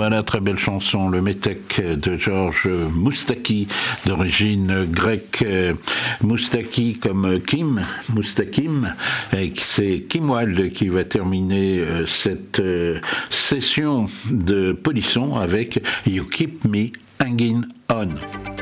Voilà, très belle chanson, le Métèque de Georges Moustaki, d'origine grecque. Moustaki comme Kim, Moustakim, et c'est Kim Wilde qui va terminer cette session de Polisson avec You Keep Me Hanging On.